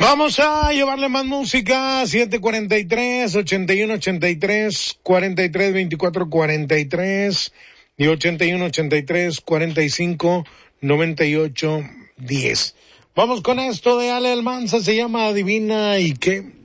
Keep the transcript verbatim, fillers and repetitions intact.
Vamos a llevarle más música, siete cuarenta y tres, ochenta y uno ochenta y tres, cuarenta y tres veinticuatro cuarenta y tres y ochenta y uno ochenta y tres, cuarenta y cinco, noventa y ocho, diez. Vamos con esto de Ale Almanza, se llama Adivina y qué.